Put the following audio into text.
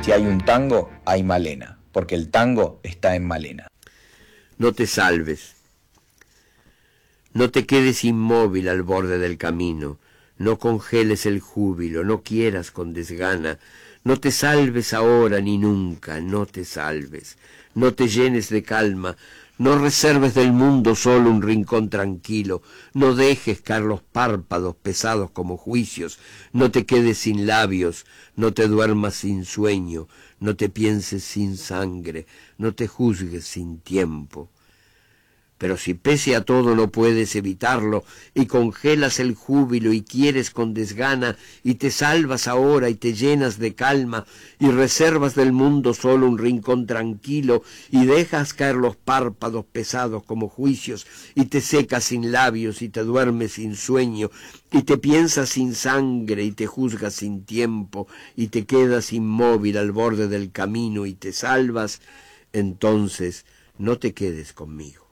Si hay un tango, hay Malena, porque el tango está en Malena. No te salves. No te quedes inmóvil al borde del camino, no congeles el júbilo, no quieras con desgana, no te salves ahora ni nunca, no te salves, no te llenes de calma, no reserves del mundo solo un rincón tranquilo, no dejes caer los párpados pesados como juicios, no te quedes sin labios, no te duermas sin sueño, no te pienses sin sangre, no te juzgues sin tiempo. Pero si pese a todo no puedes evitarlo, y congelas el júbilo y quieres con desgana, y te salvas ahora y te llenas de calma, y reservas del mundo solo un rincón tranquilo, y dejas caer los párpados pesados como juicios, y te secas sin labios, y te duermes sin sueño, y te piensas sin sangre, y te juzgas sin tiempo, y te quedas inmóvil al borde del camino, y te salvas, entonces no te quedes conmigo.